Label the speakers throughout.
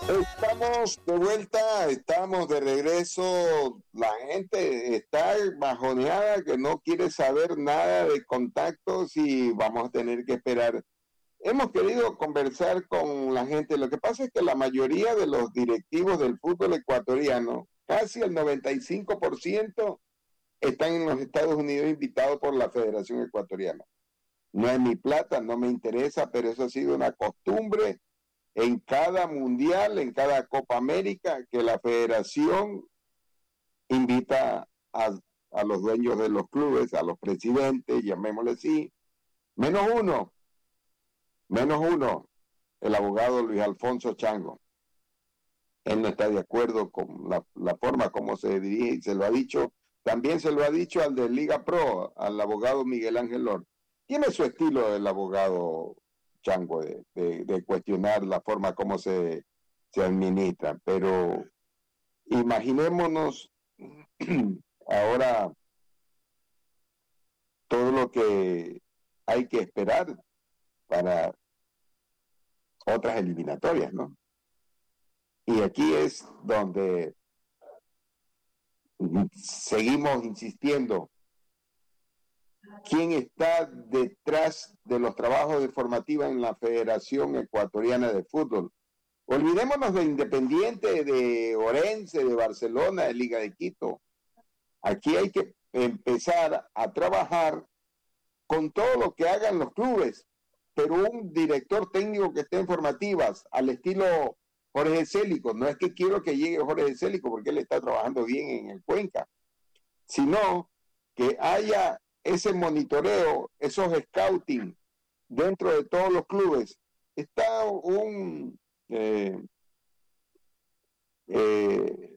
Speaker 1: Estamos de vuelta, estamos de regreso. La gente está bajoneada, que no quiere saber nada de contactos y vamos a tener que esperar. Hemos querido conversar con la gente. Lo que pasa es que la mayoría de los directivos del fútbol ecuatoriano, casi el 95%, están en los Estados Unidos invitados por la Federación Ecuatoriana. No es mi plata, no me interesa, pero eso ha sido una costumbre en cada mundial, en cada Copa América, que la federación invita a los dueños de los clubes, a los presidentes, llamémosle así, menos uno, menos uno, el abogado Luis Alfonso Chango. Él no está de acuerdo con la forma como se dirige y se lo ha dicho, también se lo ha dicho al de Liga Pro, al abogado Miguel Ángel Lor. Tiene su estilo el abogado Chango de cuestionar la forma como se administra, pero imaginémonos ahora todo lo que hay que esperar para otras eliminatorias, ¿no? Y aquí es donde seguimos insistiendo. ¿Quién está detrás de los trabajos de formativa en la Federación Ecuatoriana de Fútbol? Olvidémonos de Independiente, de Orense, de Barcelona, de Liga de Quito. Aquí hay que empezar a trabajar con todo lo que hagan los clubes, pero un director técnico que esté en formativas al estilo Jorge Célico. No es que quiero que llegue Jorge Célico porque él está trabajando bien en el Cuenca, sino que haya ese monitoreo, esos scouting dentro de todos los clubes. Está eh,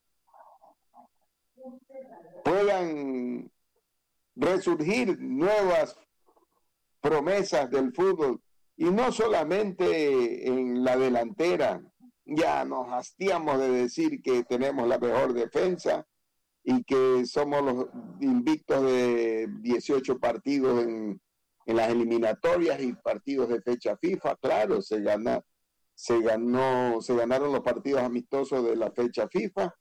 Speaker 1: puedan resurgir nuevas promesas del fútbol y no solamente en la delantera. Ya nos hastiamos de decir que tenemos la mejor defensa y que somos los invictos de 18 partidos en las eliminatorias y partidos de fecha FIFA. Claro, se ganaron los partidos amistosos de la fecha FIFA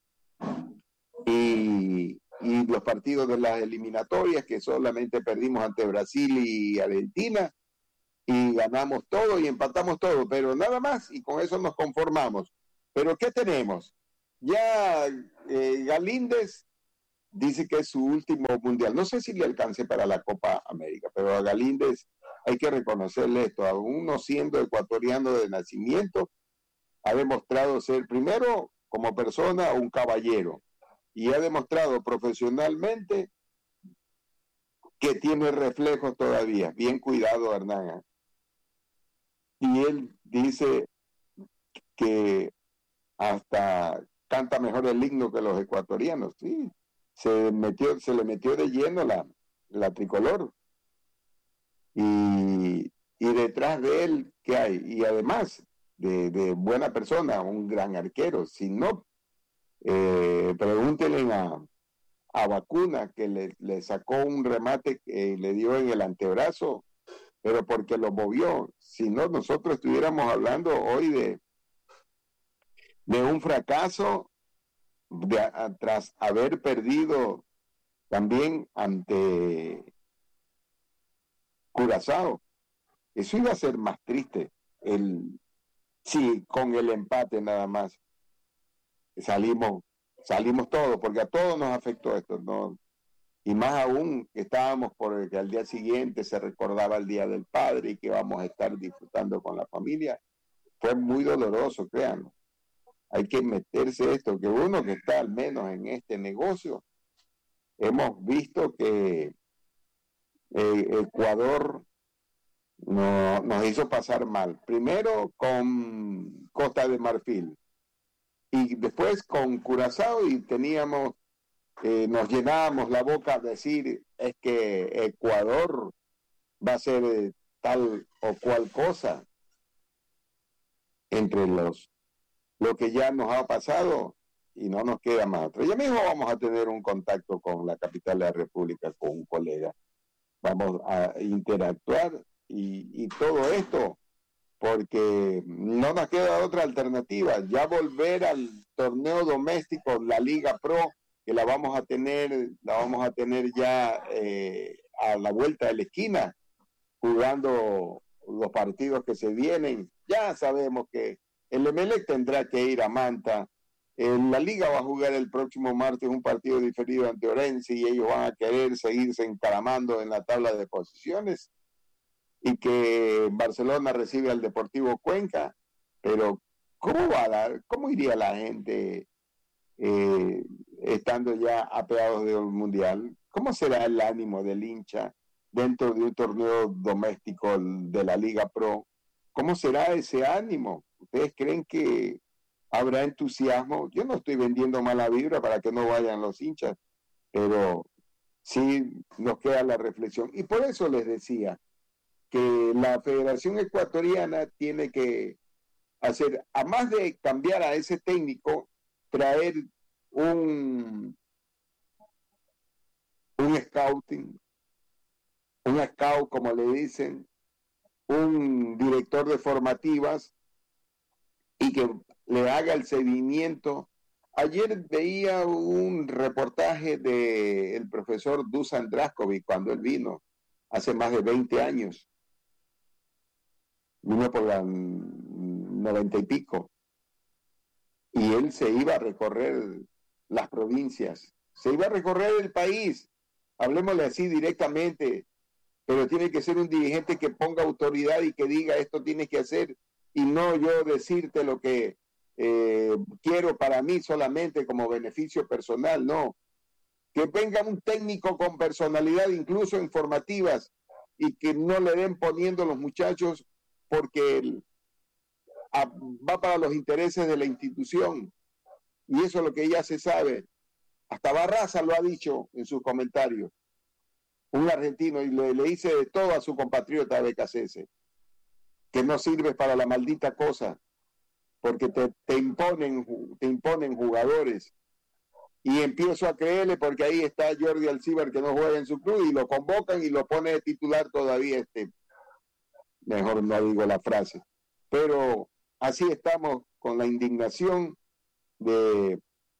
Speaker 1: y los partidos de las eliminatorias, que solamente perdimos ante Brasil y Argentina, y ganamos todo y empatamos todo, pero nada más, y con eso nos conformamos. Pero ¿qué tenemos? Ya Galíndez dice que es su último mundial. No sé si le alcance para la Copa América, pero a Galíndez hay que reconocerle esto, aún no siendo ecuatoriano de nacimiento, ha demostrado ser primero como persona un caballero y ha demostrado profesionalmente que tiene reflejos todavía. Bien cuidado, Hernán. ¿Eh? Y él dice que hasta canta mejor el himno que los ecuatorianos. Sí, se le metió de lleno la tricolor. Y detrás de él, ¿qué hay? Y además de buena persona, un gran arquero. Si no, pregúntenle a Vacuna, que le sacó un remate que le dio en el antebrazo, pero porque lo movió. Si no, nosotros estuviéramos hablando hoy de un fracaso tras haber perdido también ante Curazao. Eso iba a ser más triste. Sí, con el empate nada más salimos, salimos todos, porque a todos nos afectó esto, ¿no? Y más aún que estábamos por que al día siguiente se recordaba el Día del Padre y que vamos a estar disfrutando con la familia. Fue muy doloroso, créanme. Hay que meterse esto, que uno que está al menos en este negocio, hemos visto que Ecuador nos hizo pasar mal. Primero con Costa de Marfil y después con Curazao y nos llenábamos la boca a decir es que Ecuador va a ser tal o cual cosa entre lo que ya nos ha pasado y no nos queda más. Pero ya mismo vamos a tener un contacto con la capital de la República, con un colega. Vamos a interactuar y todo esto porque no nos queda otra alternativa. Ya volver al torneo doméstico, la Liga Pro, que la vamos a tener ya a la vuelta de la esquina, jugando los partidos que se vienen. Ya sabemos que el Emelec tendrá que ir a Manta. La Liga va a jugar el próximo martes un partido diferido ante Orense y ellos van a querer seguirse encaramando en la tabla de posiciones, y que Barcelona recibe al Deportivo Cuenca. Pero ¿cómo iría la gente estando ya apeados del Mundial? ¿Cómo será el ánimo del hincha dentro de un torneo doméstico de la Liga Pro? ¿Cómo será ese ánimo? ¿Ustedes creen que habrá entusiasmo? Yo no estoy vendiendo mala vibra para que no vayan los hinchas, pero sí nos queda la reflexión. Y por eso les decía que la Federación Ecuatoriana tiene que hacer, a más de cambiar a ese técnico, traer un scouting, un scout, como le dicen, un director de formativas, y que le haga el seguimiento. Ayer veía un reportaje del profesor Dusan Draskovic cuando él vino, hace más de 20 años. Vino por la 90 y pico. Y él se iba a recorrer las provincias, se iba a recorrer el país, hablemosle así directamente, pero tiene que ser un dirigente que ponga autoridad y que diga esto tienes que hacer, y no yo decirte lo que quiero para mí solamente como beneficio personal. No, que venga un técnico con personalidad, incluso en formativas, y que no le den poniendo los muchachos porque va para los intereses de la institución, y eso es lo que ya se sabe. Hasta Barraza lo ha dicho en sus comentarios, un argentino, y le dice de todo a su compatriota BKCS, que no sirve para la maldita cosa, porque te imponen jugadores. Y empiezo a creerle porque ahí está Jordi Alcibar, que no juega en su club, y lo convocan y lo pone de titular todavía. Mejor no digo la frase, pero así estamos con la indignación de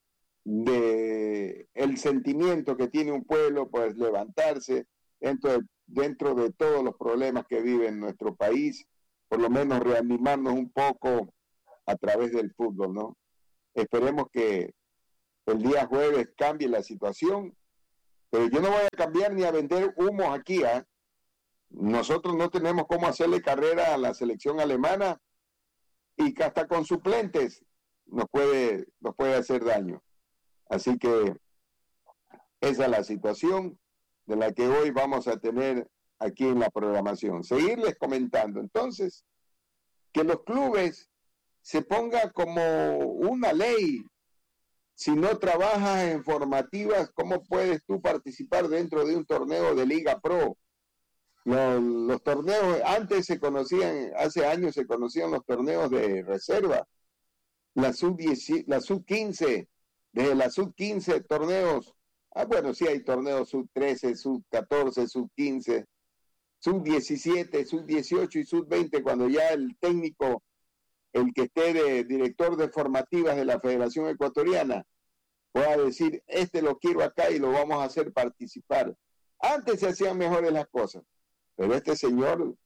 Speaker 1: el sentimiento que tiene un pueblo, pues levantarse dentro de todos los problemas que vive en nuestro país, por lo menos reanimarnos un poco a través del fútbol, ¿no? Esperemos que el día jueves cambie la situación, pero yo no voy a cambiar ni a vender humos aquí, ¿eh? Nosotros no tenemos cómo hacerle carrera a la selección alemana, y que hasta con suplentes nos puede hacer daño. Así que esa es la situación de la que hoy vamos a tener aquí en la programación. Seguirles comentando. Entonces, que los clubes se ponga como una ley. Si no trabajas en formativas, ¿cómo puedes tú participar dentro de un torneo de Liga Pro? Los torneos antes se conocían, hace años se conocían los torneos de reserva, la sub-15, desde la sub-15 torneos, bueno, sí hay torneos sub-13, sub-14, sub-15, sub-17, sub-18 y sub-20, cuando ya el técnico, el que esté de director de formativas de la Federación Ecuatoriana, pueda decir, lo quiero acá y lo vamos a hacer participar. Antes se hacían mejores las cosas, pero este señor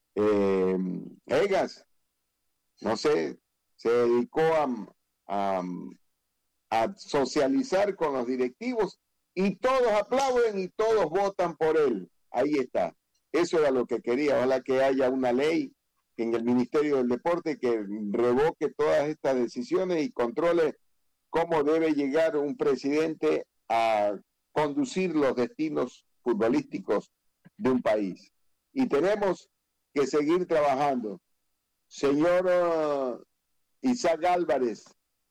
Speaker 1: Egas, no sé, se dedicó a socializar con los directivos, y todos aplauden y todos votan por él. Ahí está. Eso era lo que quería. Ojalá que haya una ley en el Ministerio del Deporte que revoque todas estas decisiones y controle cómo debe llegar un presidente a conducir los destinos futbolísticos de un país. Y tenemos que seguir trabajando. Señor Isaac Álvarez,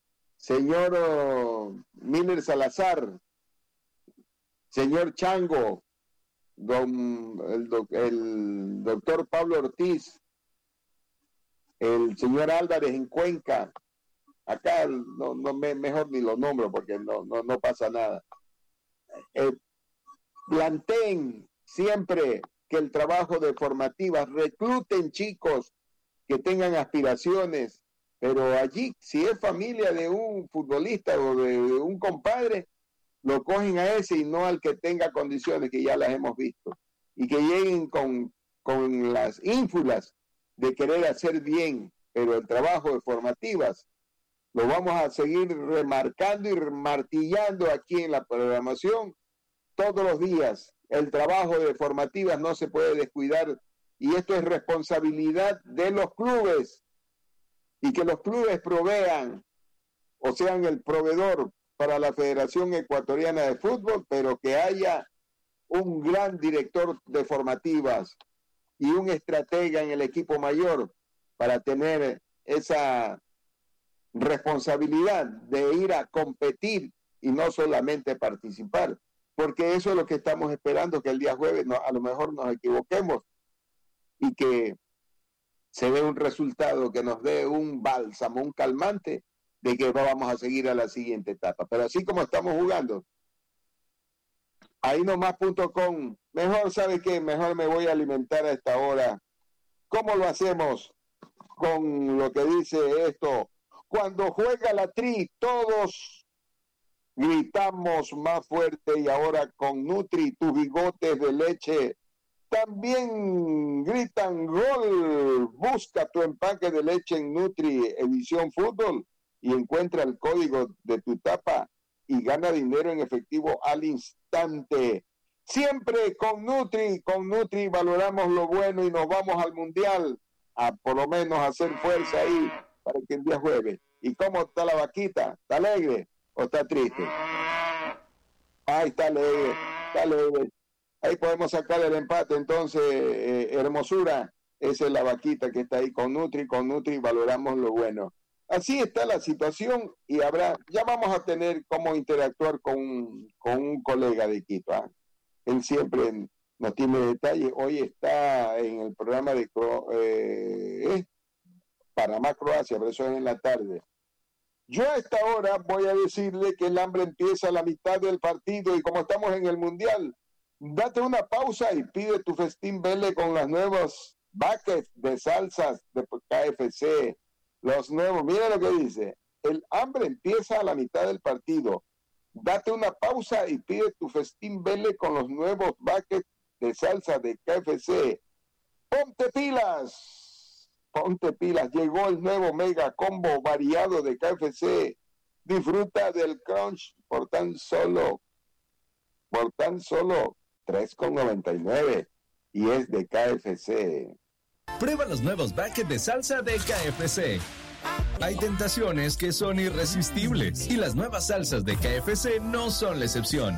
Speaker 1: señor Miller Salazar, señor Chango, el doctor Pablo Ortiz, el señor Álvarez en Cuenca, acá mejor ni lo nombro porque no pasa nada. Planteen siempre que el trabajo de formativas, recluten chicos, que tengan aspiraciones, pero allí, si es familia de un futbolista o de un compadre, lo cogen a ese y no al que tenga condiciones, que ya las hemos visto, y que lleguen con las ínfulas de querer hacer bien, pero el trabajo de formativas lo vamos a seguir remarcando y martillando aquí en la programación todos los días. El trabajo de formativas no se puede descuidar y esto es responsabilidad de los clubes y que los clubes provean o sean el proveedor para la Federación Ecuatoriana de Fútbol, pero que haya un gran director de formativas y un estratega en el equipo mayor para tener esa responsabilidad de ir a competir y no solamente participar, porque eso es lo que estamos esperando, que el día jueves a lo mejor nos equivoquemos y que se dé un resultado que nos dé un bálsamo, un calmante de que vamos a seguir a la siguiente etapa. Pero así como estamos jugando, ahí nomás.com, mejor, ¿sabe qué? Mejor me voy a alimentar a esta hora. ¿Cómo lo hacemos? Con lo que dice esto, cuando juega la Tri, todos gritamos más fuerte y ahora con Nutri, tus bigotes de leche también gritan gol. Busca tu empaque de leche en Nutri Edición Fútbol y encuentra el código de tu tapa y gana dinero en efectivo al instante. Siempre con Nutri valoramos lo bueno y nos vamos al Mundial a por lo menos hacer fuerza ahí para que el día jueves. ¿Y cómo está la vaquita? ¿Está alegre o está triste? Ay, está alegre, está alegre. Ahí podemos sacar el empate, entonces, hermosura, esa es la vaquita que está ahí con Nutri valoramos lo bueno. Así está la situación y ya vamos a tener cómo interactuar con un colega de Quito. Él siempre nos tiene detalles. Hoy está en el programa de Panamá-Croacia, pero eso es en la tarde. Yo a esta hora voy a decirle que el hambre empieza a la mitad del partido y como estamos en el Mundial, date una pausa y pide tu festín Vele con los nuevos buckets de salsas de KFC. Los nuevos, mira lo que dice, el hambre empieza a la mitad del partido. Date una pausa y pide tu festín Vele con los nuevos buckets de salsa de KFC. ¡Ponte pilas! Ponte pilas. Llegó el nuevo mega combo variado de KFC. Disfruta del crunch por tan solo $3.99 y es de KFC.
Speaker 2: Prueba los nuevos buckets de salsa de KFC. Hay tentaciones que son irresistibles y las nuevas salsas de KFC no son la excepción.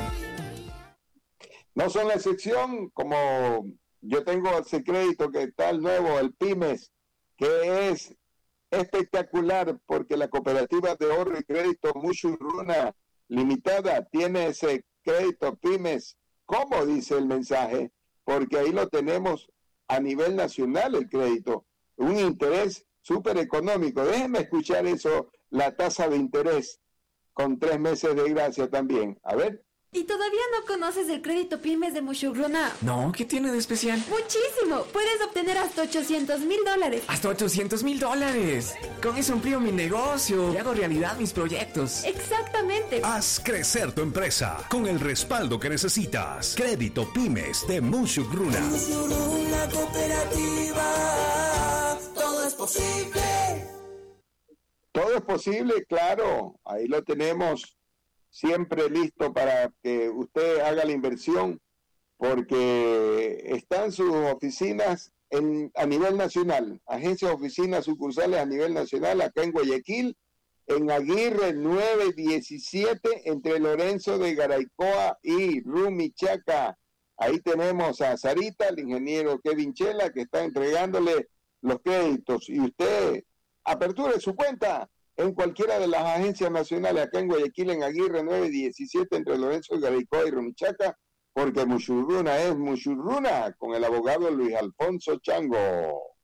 Speaker 1: No son la excepción, como yo tengo ese crédito que está el nuevo, el Pymes, que es espectacular porque la cooperativa de ahorro y crédito Mushuruna Limitada tiene ese crédito Pymes, como dice el mensaje, porque ahí lo tenemos a nivel nacional el crédito, un interés súper económico. Déjenme escuchar eso, la tasa de interés con 3 meses de gracia también. A ver.
Speaker 3: ¿Y todavía no conoces el crédito Pymes de Mushuruna?
Speaker 4: No, ¿qué tiene de especial?
Speaker 3: ¡Muchísimo! Puedes obtener hasta $800,000.
Speaker 4: ¡Hasta $800,000! Con eso amplío mi negocio y hago realidad mis proyectos.
Speaker 3: ¡Exactamente!
Speaker 5: Haz crecer tu empresa con el respaldo que necesitas. Crédito Pymes de Mushuruna.
Speaker 6: Mushuruna Cooperativa. Todo es posible.
Speaker 1: Todo es posible, claro. Ahí lo tenemos. Siempre listo para que usted haga la inversión, porque están sus oficinas a nivel nacional, agencias, oficinas, sucursales a nivel nacional, acá en Guayaquil, en Aguirre 917, entre Lorenzo de Garaycoa y Rumichaca. Ahí tenemos a Sarita, el ingeniero Kevin Chela, que está entregándole los créditos, y usted aperture su cuenta en cualquiera de las agencias nacionales acá en Guayaquil, en Aguirre 917, entre Lorenzo Garaycoa y Rumichaca, porque Mushuruna es Mushuruna, con el abogado Luis Alfonso Chango.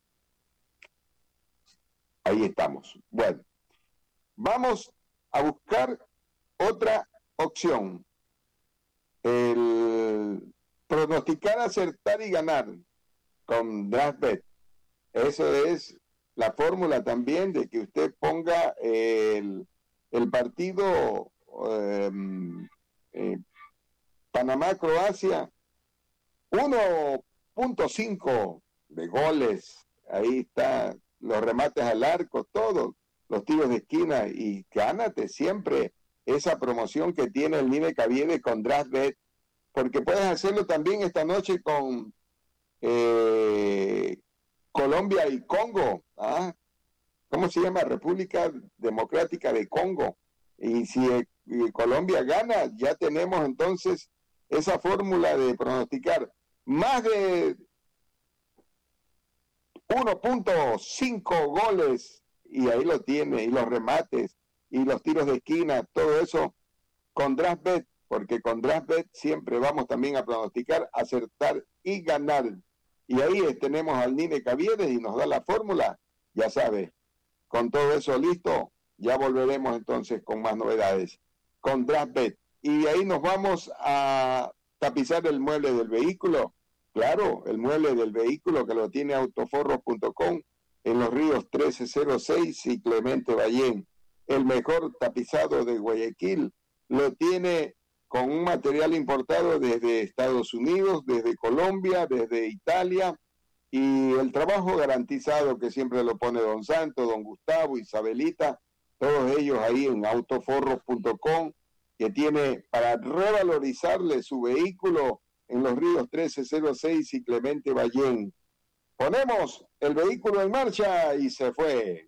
Speaker 1: Ahí estamos. Bueno, vamos a buscar otra opción. El pronosticar, acertar y ganar con DraftBet. Eso es la fórmula también de que usted ponga el partido Panamá-Croacia, 1.5 de goles. Ahí está, los remates al arco, todos los tiros de esquina, y gánate siempre esa promoción que tiene el Nine Caviedes con DraftBet, porque puedes hacerlo también esta noche con Colombia y Congo. ¿Cómo se llama? República Democrática de Congo. Y si Colombia gana, ya tenemos entonces esa fórmula de pronosticar más de 1.5 goles, y ahí lo tiene, y los remates, y los tiros de esquina, todo eso con DraftBet, porque con DraftBet siempre vamos también a pronosticar, acertar y ganar. Y ahí tenemos al Nine Caviedes y nos da la fórmula, ya sabe. Con todo eso listo, ya volveremos entonces con más novedades con DraftBet. Y ahí nos vamos a tapizar el mueble del vehículo. Claro, el mueble del vehículo que lo tiene autoforros.com en Los Ríos 1306 y Clemente Ballén. El mejor tapizado de Guayaquil lo tiene con un material importado desde Estados Unidos, desde Colombia, desde Italia, y el trabajo garantizado que siempre lo pone Don Santo, Don Gustavo, Isabelita, todos ellos ahí en autoforros.com, que tiene para revalorizarle su vehículo en Los Ríos 1306 y Clemente Ballén. Ponemos el vehículo en marcha y se fue.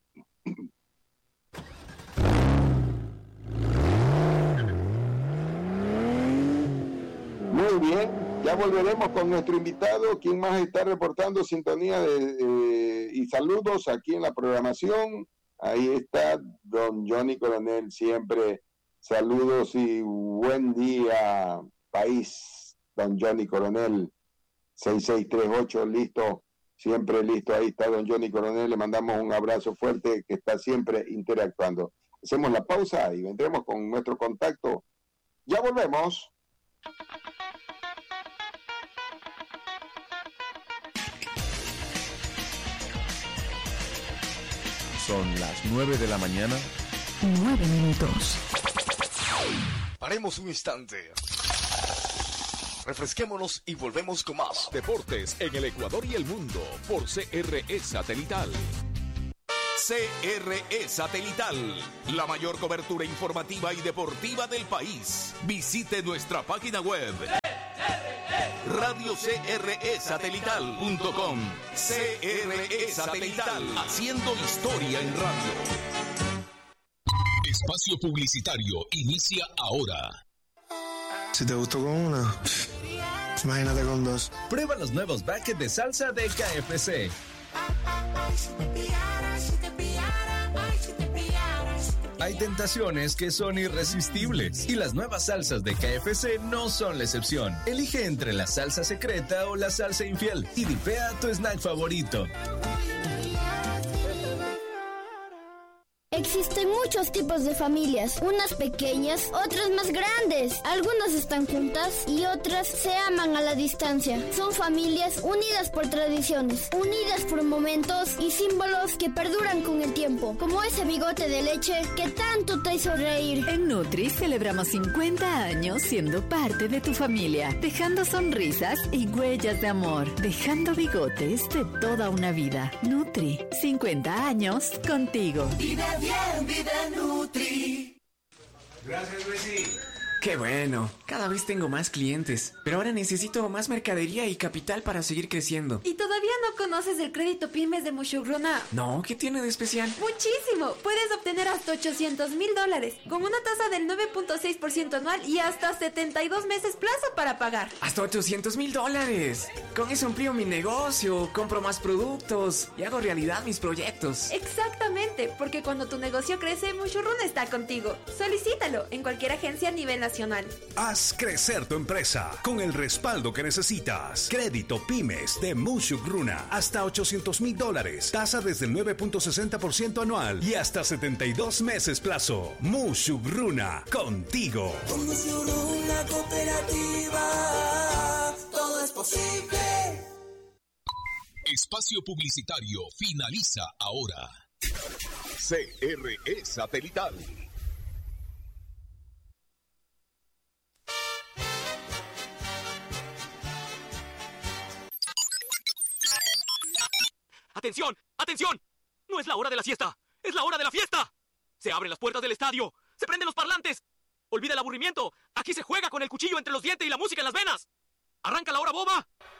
Speaker 1: Muy bien, ya volveremos con nuestro invitado, quien más está reportando sintonía y saludos aquí en la programación. Ahí está don Johnny Coronel, siempre saludos y buen día, país, don Johnny Coronel, 6638, listo, siempre listo, ahí está don Johnny Coronel, le mandamos un abrazo fuerte que está siempre interactuando. Hacemos la pausa y vendremos con nuestro contacto. Ya volvemos.
Speaker 7: Son las 9 de la mañana.
Speaker 8: 9 minutos.
Speaker 9: Paremos un instante. Refresquémonos y volvemos con más
Speaker 5: Deportes en el Ecuador y el mundo por CRE Satelital. CRE Satelital, la mayor cobertura informativa y deportiva del país. Visite nuestra página web radiocresatelital.com. CRE Satelital, haciendo historia en radio. Espacio publicitario inicia ahora.
Speaker 10: Si te gustó con una, imagínate con dos.
Speaker 2: Prueba los nuevos buckets de salsa de KFC. Hay tentaciones que son irresistibles y las nuevas salsas de KFC no son la excepción. Elige entre la salsa secreta o la salsa infiel y dipea tu snack favorito.
Speaker 11: Existen muchos tipos de familias, unas pequeñas, otras más grandes. Algunas están juntas y otras se aman a la distancia. Son familias unidas por tradiciones, unidas por momentos y símbolos que perduran con el tiempo, como ese bigote de leche que tanto te hizo reír.
Speaker 8: En Nutri celebramos 50 años siendo parte de tu familia, dejando sonrisas y huellas de amor, dejando bigotes de toda una vida. Nutri, 50 años contigo.
Speaker 6: Vive bien, vive Nutri.
Speaker 4: Gracias, Luisi. Qué bueno, cada vez tengo más clientes, pero ahora necesito más mercadería y capital para seguir creciendo.
Speaker 3: ¿Y todavía no conoces el crédito pymes de Mushugruna?
Speaker 4: No, ¿qué tiene de especial?
Speaker 3: ¡Muchísimo! Puedes obtener hasta $800,000 con una tasa del 9.6% anual y hasta 72 meses plazo para pagar.
Speaker 4: ¡Hasta $800,000! Con eso amplío mi negocio, compro más productos y hago realidad mis proyectos.
Speaker 3: Exactamente, porque cuando tu negocio crece, Mushugruna está contigo. Solicítalo en cualquier agencia a nivel nacional.
Speaker 5: Haz crecer tu empresa con el respaldo que necesitas. Crédito Pymes de Mushugruna. Hasta $800,000. Tasa desde el 9.60% anual y hasta 72 meses plazo. Mushugruna, contigo.
Speaker 6: Con Mushugruna Cooperativa, todo es posible.
Speaker 12: Espacio publicitario finaliza ahora. CRE Satelital.
Speaker 13: ¡Atención! ¡Atención! No es la hora de la siesta, es la hora de la fiesta. Se abren las puertas del estadio, se prenden los parlantes. Olvida el aburrimiento, aquí se juega con el cuchillo entre los dientes y la música en las venas. Arranca la hora boba